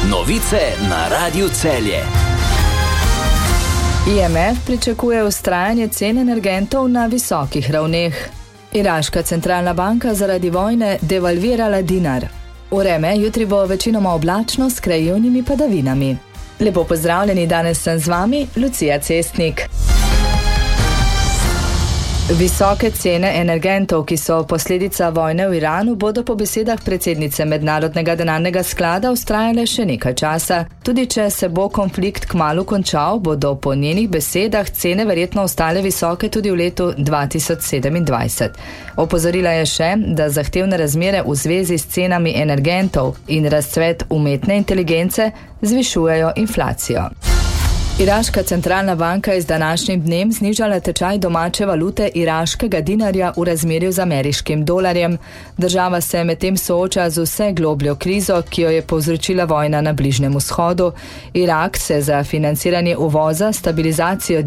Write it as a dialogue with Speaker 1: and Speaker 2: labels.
Speaker 1: Novice na Radiu Celje.
Speaker 2: IMF pričakuje vztrajanje cen energentov na visokih ravneh. Iraška centralna banka zaradi vojne devalvirala dinar. Vreme jutri bo večinoma oblačno s krajevnimi padavinami. Lepo pozdravljeni, danes sem z vami Lucija Cestnik. Visoke cene energentov, ki so posledica vojne v Iranu, bodo po besedah predsednice Mednarodnega denarnega sklada vztrajale še nekaj časa. Tudi če se bo konflikt kmalu končal, bodo po njenih besedah cene verjetno ostale visoke tudi v letu 2027. Opozorila je še, da zahtevne razmere v zvezi s cenami energentov in razcvet umetne inteligence zvišujejo inflacijo. Iraška centralna banka je z današnjim dnem znižala tečaj domače valute iraškega dinarja v razmerju z ameriškim dolarjem. Država se medtem sooča z vse globljo krizo, ki jo je povzročila vojna na Bližnjem vzhodu. Irak se za financiranje uvoza, stabilizacijo